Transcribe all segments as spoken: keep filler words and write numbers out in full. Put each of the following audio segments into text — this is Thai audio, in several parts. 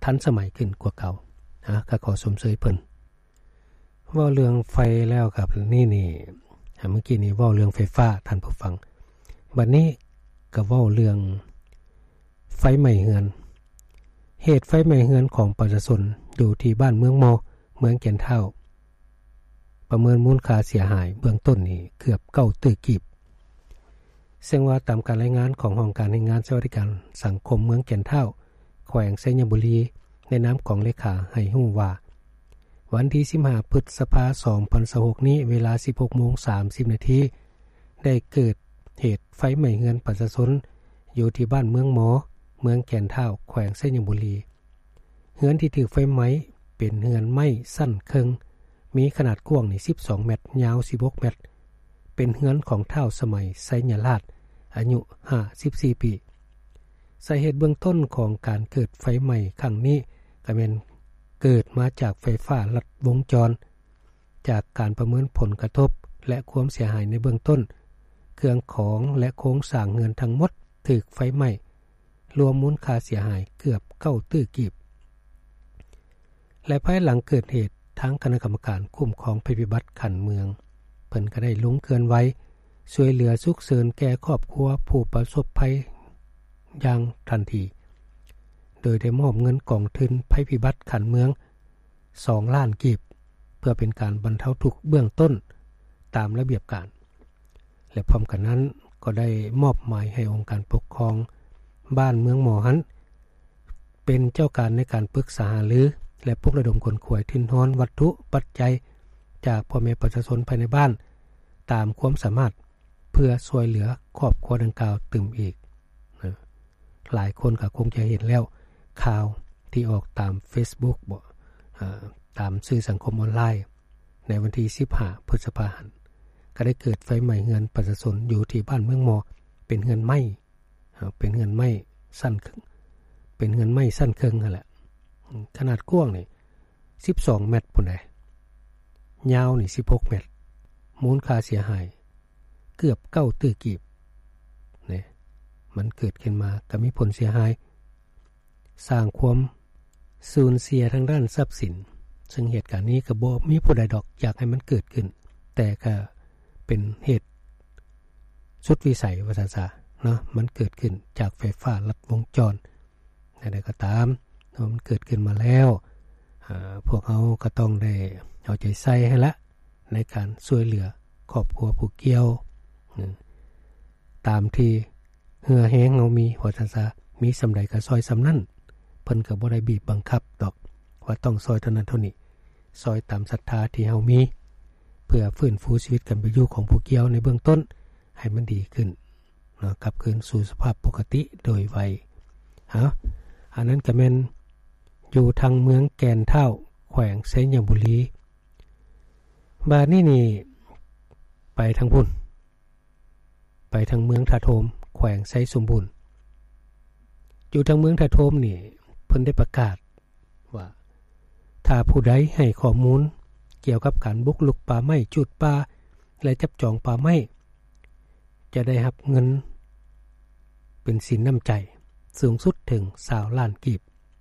ทันสมัยขึ้นกว่าเก่าฮะก็ขอสมเสยเพิ่นเว้าเรื่องไฟแล้วครับนี่นี่เมื่อกี้นี้เว้าเรื่องไฟฟ้าท่านผู้ฟังบัดนี้ก็เว้าเรื่องไฟไหม้เฮือนเหตุไฟไหม้เฮือนของประชาชนอยู่ที่บ้านเมืองมอเมืองแก่นเฒ่าประเมินมูลค่าเสียหายเบื้องต้นนี่เกือบเก้าตื้อกีบซึ่งว่าตามการรายงานของห้องการแรงงานสวัสดิการสังคมเมืองแก่นเฒ่าแขวงไชยบุรีในนามของเลขาให้ฮู้ว่าวันที่สิบห้าพฤษภาคมสองพันยี่สิบหกนี้เวลา สิบหกโมงสามสิบนาที ได้เกิดเหตุไฟไหม้เรือนประชาชนอยู่ที่บ้านเมืองหมอเมืองแก่นเฒ่าแขวงไชยบุรีเรือนที่ถูกไฟไหม้เป็นเรือนไม้สั้นครึ่งมีขนาดกว้างนี่สิบสองเมตรยาวสิบหกเมตรเป็นเรือนของเฒ่าสมัยไสยราชอายุห้าสิบสี่ปีสาเหตุเบื้องต้นของการเกิดไฟไหม้ครั้งนี้ก็เป็นเกิดมาจากไฟฟ้าลัดวงจรจากการประเมินผลกระทบและความเสียหายในเบื้องต้นเครื่องของและโครงสร้างเรือนทั้งหมดถูกไฟไหม้รวมมูลค่าเสียหายเกือบเก้าตื้อกีบและภายหลังเกิดเหตุทางคณะกรรมการคุ้มครองภัยพิบัติขันเมืองเพิ่นก็ได้ลงเคลื่อนไหวช่วยเหลือฉุกเฉินแก่ครอบครัวผู้ประสบภัยอย่างทันทีโดยได้มอบเงินกองทุนภัยพิบัติขันเมืองสองล้านกีบเพื่อเป็นการบรรเทาทุกข์เบื้องต้นตามระเบียบการและพร้อมกันนั้นก็ได้มอบหมายให้องค์การปกครองบ้านเมืองหมอหันเป็นเจ้าการในการปรึกษาหารือและปลุกระดมคนขวยทินฮ้อนวัตถุปัจจัยจากพ่อแม่ประชาชนภายในบ้านตามความสามารถเพื่อช่วยเหลือครอบครัวดังกล่าวตื่มอีกหลายคนก็คงจะเห็นแล้วข่าวที่ออกตาม Facebook บ่ตามสื่อสังคมออนไลน์ในวันที่สิบห้าพฤษภาคมก็ได้เกิดไฟไหม้เรือนประชาชนอยู่ที่บ้านเมืองมอเป็นเรือนไม้เป็นเรือนไม้สั้นครึ่งเป็นเรือนไม้สั้นครึ่งนั่นแหละขนาดกว้างนี่สิบสองเมตรพุ่นน่ะยาวนี่สิบหกเมตรมูลค่าเสียหายเกือบเก้าตื้อกีบนี่มันเกิดขึ้นมาก็มีผลเสียหายสร้างความสูญเสียทางด้านทรัพย์สินซึ่งเหตุการณ์นี้ก็บ่มีผู้ใดดอกอยากให้มันเกิดขึ้นแต่ก็เป็นเหตุสุดวิสัยว่าซั่นซะเนาะมันเกิดขึ้นจากไฟฟ้าลัดวงจรใดๆก็ตามมันเกิดขึ้นมาแล้วพวกเขาก็ต้องได้เอาใจใส่ให้ละในการช่วยเหลือครอบครัวผู้เกี่ยวตามที่เหือแห้งเฮามีว่าซั่นซะมีสำใดก็ซอยสำนั้นเพิ่นก็บ่ได้บีบบังคับดอกว่าต้องซอยเท่านั้นเท่านี้ซอยตามศรัทธาที่เฮามีเพื่อฟื้นฟูชีวิตกันไปอยู่ของผู้เกี่ยวในเบื้องต้นให้มันดีขึ้นเนาะกลับคืนสู่สภาพปกติโดยไวฮะอันนั้นก็แม่นอยู่ทางเมืองแก่นเฒ่าแขวงไชยบุรีบัดนี้นี่ไปทางพุ่นไปทางเมืองทาโทมแขวงไชยสมบูรณ์อยู่ทางเมืองทาโทมนี่เพิ่นได้ประกาศว่าถ้าผู้ใดให้ข้อมูลเกี่ยวกับการบุกรุกป่าไม้จุดป่าและจับจองป่าไม้จะได้รับเงินเป็นสินน้ำใจสูงสุดถึงยี่สิบล้านกีบ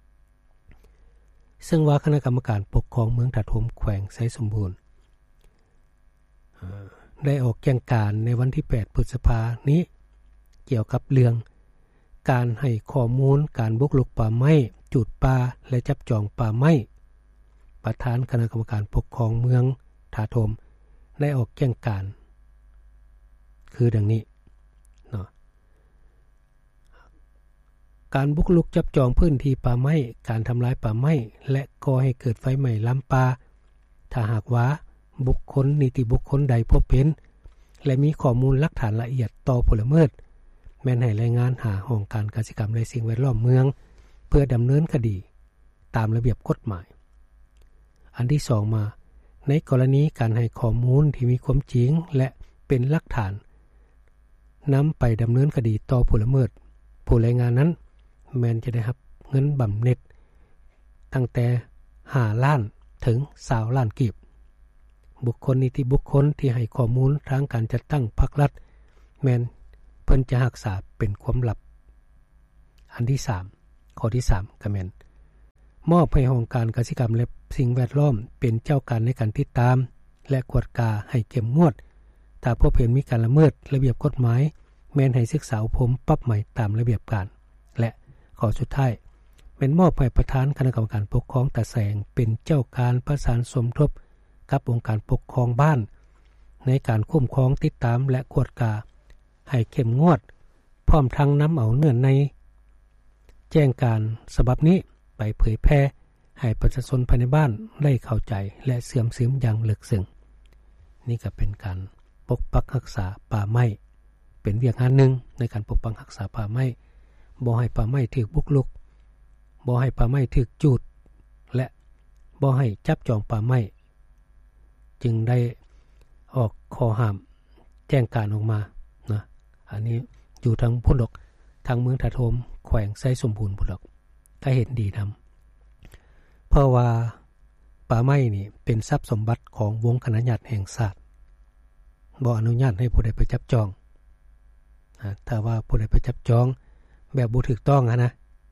ซึ่งว่าคณะกรรมการปกครองเมืองทาโทมแขวงไชยสมบูรณ์ได้ออกแจ้งการในวันที่แปดพฤษภาคมนี้เกี่ยวกับเรื่องการให้ข้อมูลการบุกรุกป่าไม้จุดป่าและจับจองป่าไม้ประธานคณะกรรมการปกครองเมืองทาโทมได้ออกแจ้งการคือดังนี้เนาะการบุกรุกจับจองพื้นที่ป่าไม้การทำลายป่าไม้และก่อให้เกิดไฟไหม้ลามป่าถ้าหากว่าบุคคลนิติบุคคลใดพบเห็นและมีข้อมูลหลักฐานละเอียดต่อผู้ละเมิดแม่นให้รายงานหาห้องการกสิกรรมและสิ่งแวดล้อมเมืองเพื่อดำเนินคดีตามระเบียบกฎหมายอันที่สองมาในกรณีการให้ข้อมูลที่มีความจริงและเป็นหลักฐานนำไปดำเนินคดีต่อผู้ละเมิดผู้รายงานนั้นแม้นจะได้รับเงินบำเหน็จตั้งแต่ห้าล้านถึงยี่สิบล้านกีบบุคคลนิติบุคคลที่ให้ข้อมูลทางการจัดตั้งพรรครัฐแม้นเพิ่นจะรักษาเป็นความลับอันที่สามข้อที่สามก็แม่นมอบให้องค์การกสิกรรมและสิ่งแวดล้อมเป็นเจ้าการในการติดตามและกวดกาให้เข้มงวดถ้าพบเห็นมีการละเมิดระเบียบกฎหมายแม้นให้ศึกษาอบรมปรับใหม่ตามระเบียบการและข้อสุดท้ายเป็นมอบให้ประธานคณะกรรมการปกครองตาแสงเป็นเจ้าการประสานสมทบกับองค์การปกครองบ้านในการคุ้มครองติดตามและกวดกาให้เข้มงวดพร้อมทั้งนำเอาเนื้อในแจ้งการฉบับนี้ไปเผยแพร่ให้ประชาชนภายในบ้านได้เข้าใจและเสื่อมซึมอย่างลึกซึ้งนี่ก็เป็นการปกปักรักษาป่าไม้เป็นเวียกงานหนึ่งในการปกปักรักษาป่าไม้บ่ให้ป่าไม้ถูกบุกรุกบ่ให้ป่าไม้ถูกจูดและบ่ให้จับจองป่าไม้จึงได้ออกข้อห้ามแจ้งการออกมานะอันนี้อยู่ทางพุ่นดอกทางเมืองถาโทมแขวงไซสมบูรณ์พุ่นดอกก็เห็นดีนำเพราะว่าป่าไม้นี่เป็นทรัพย์สมบัติของวงคณะญาติแห่งชาติบ่อนุญาตให้ผู้ใดไปจับจองถ้าว่าผู้ใดไปจับจองแบบบ่ถูกต้องนะ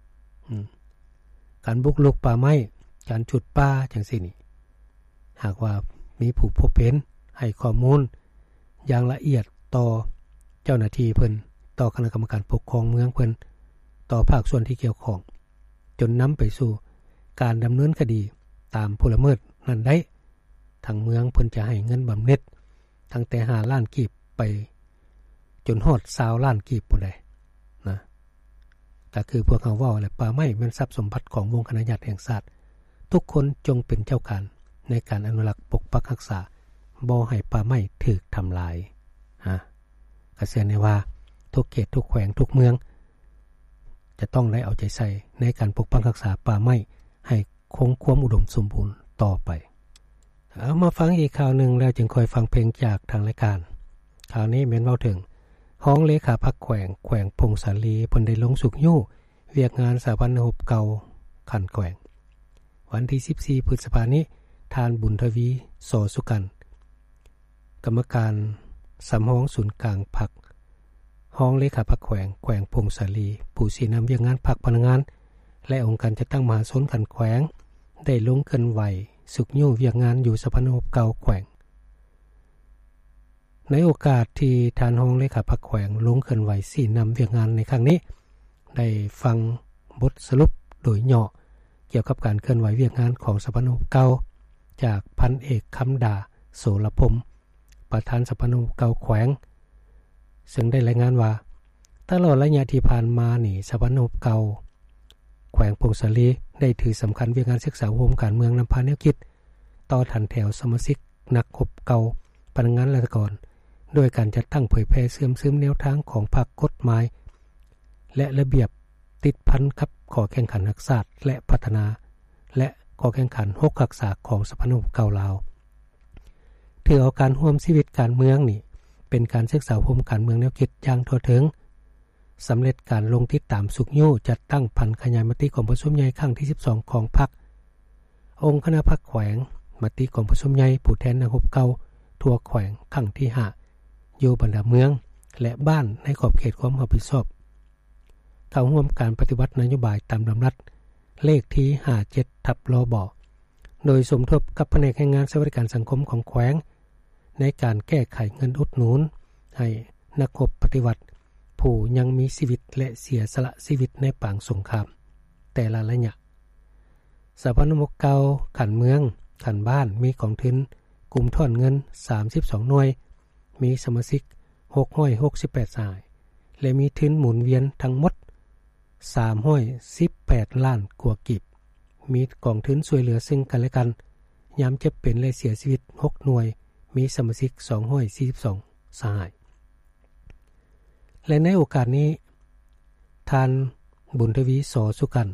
การบุกรุกป่าไม้การจุดป่าจังซี่นี่หากว่ามีผู้พบเห็นให้ข้อมูลอย่างละเอียดต่อเจ้าหน้าที่เพิ่นต่อคณะกรรมการปกครองเมืองเพิ่นต่อภาคส่วนที่เกี่ยวข้องจนนำไปสู่การดำเนินคดีตามผู้ละเมิดนั้นได้ทางเมืองเพิ่นจะให้เงินบำเหน็จตั้งแต่ห้าล้านกีบไปจนฮอดยี่สิบล้านกีบพุ่นได้นะก็คือพวกเขาเว้าแหละป่าไม้เป็นทรัพย์สมบัติของวงคณะญาติแห่งชาติทุกคนจงเป็นเจ้าการในการอนุรักษ์ปกปักรักษาบ่ให้ป่าไม้ถูกทำลายฮะก็เชื่อในว่าทุกเขตทุกแขวงทุกเมืองจะต้องได้เอาใจใส่ในการปกปักรักษาป่าไม้ให้คงความอุดมสมบูรณ์ต่อไปเอามาฟังอีกข่าวหนึ่งแล้วจึงค่อยฟังเพลงจากทางรายการข่าวนี้แม่นเว้าถึงห้องเลขาพรรคแขวงแขวงพงสาลีเพิ่นได้ลงสุกยู่เวียกงานสาพันธ์หบเก่าขันแขวงวันที่สิบสี่พฤษภาคมนี้ทานบุญทวีโสสุกันกรรมการสำห้องศูนย์กลางพรรคห้องเลขาพรรคแขวงแขวงพงสาลีผู้สินำเวียกงานพรรคพนักงานและองค์การจัดตั้งมหาชนขันแขวงได้ลงเคลื่อนไหวสุกยู่เวียกงานอยู่สาพันธ์หบเก่าแขวงในโอกาสที่ทานห้องเลขาพรรคแขวงลงเคลื่อนไหวสี่นำเวียกงานในครั้งนี้ได้ฟังบทสรุปโดยย่อเกี่ยวกับการเคลื่อนไหวเวียกงานของสาพันธ์หบเก่าจากพันเอกคำดาโสรพรหมประธานสาพันธ์หบเก่าแขวงซึ่งได้รายงานว่าตลอดระยะที่ผ่านมานี่สาพันธ์หบเก่าแขวงพงสาลีได้ถือสำคัญเวียกงานศึกษาโฮมการเมืองนำพาแนวคิดต่อทันแถวสมาชิกนักขบเก่าพนักงานราชการโดยการจัดตั้งเผยแพร่เสื่อมซึมแนวทางของพรรคกฎหมายและระเบียบติดพันกับข้อแข่งขันรักษาและพัฒนาและข้อแข่งขันหกรักษาของสาพันธ์หบเก่าลาวถือเอาการร่วมชีวิตการเมืองนี่เป็นการศึกษาโฮมการเมืองแนวคิดอย่างทั่วถึงสำเร็จการลงติดตามสุกยู่จัดตั้งพันขยายมติของประชุมใหญ่ครั้งที่สิบสองของพรรคองค์คณะพรรคแขวงมติของประชุมใหญ่ผู้แทนนักรบเก่าทั่วแขวงครั้งที่ห้าอยู่บรรดาเมืองและบ้านในขอบเขตความรับผิดชอบเข้าร่วมการปฏิบัตินโยบายตามลำดับเลขที่ห้าสิบเจ็ดทับลบโดยสมทบกับแผนกแรงงานสวัสดิการสังคมของแขวงในการแก้ไขเงินอุดหนุนให้นักรบปฏิวัติผู้ยังมีชีวิตและเสียสละชีวิตในปางสงครามแต่ละระยะสาพันธ์หบเก่าขันเมืองขันบ้านมีกองทุนกลุ่มถอนเงินสามสิบสองหน่วยมีสมาชิกหกร้อยหกสิบแปดรายและมีทุนหมุนเวียนทั้งหมดสามร้อยสิบแปดล้านกว่ากีบมีกองทุนช่วยเหลือซึ่งกันและกันยามเจ็บเป็นและเสียชีวิตหกหน่วยมีสมาชิกสองร้อยสี่สิบสองสหายและในโอกาสนี้ท่านบุญทวีโสสุกัน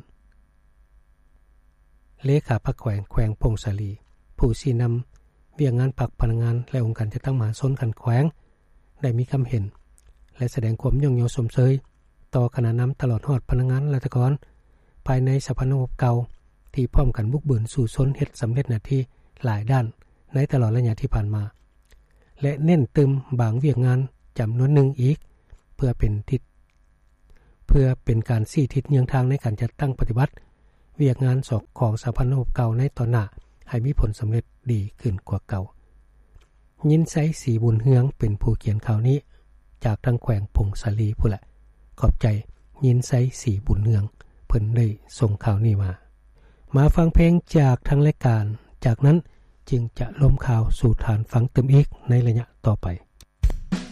เลขาพรรคแขวงแขวงพงสาลีผู้ชี้นำเวียกงานพรรคพนักงานและองค์การจัดตั้งมหาชนขันแขวงได้มีคำเห็นและแสดงความย่องโยสมเชยต่อคณะนำตลอดฮอดพนักงานราชการภายในสาพันธ์หบเก่าที่พร้อมกันบุกเบิกสู่ชนเฮ็ดสำเร็จหน้าที่หลายด้านในตลอดระยะที่ผ่านมาและเน้นตึมบางเวียกงานจำนวนหนึ่งอีกเพื่อเป็นทิศเพื่อเป็นการชี้ทิศเยื้องทางในการจัดตั้งปฏิบัติเวียกงานสอกของสาพันธมิตรเก่าในตอนหน้าให้มีผลสำเร็จดีขึ้นกว่าเก่ายินไซสีบุญเฮืองเป็นผู้เขียนข่าวนี้จากทางแขวงพงศาลีผู้ละขอบใจยินไซสีบุญเฮืองเพิ่นได้ส่งข่าวนี้มามาฟังเพลงจากทางรายการจากนั้นจึงจะล้มข่าวสู่ฐานฟังเติมอีกในระยะต่อไป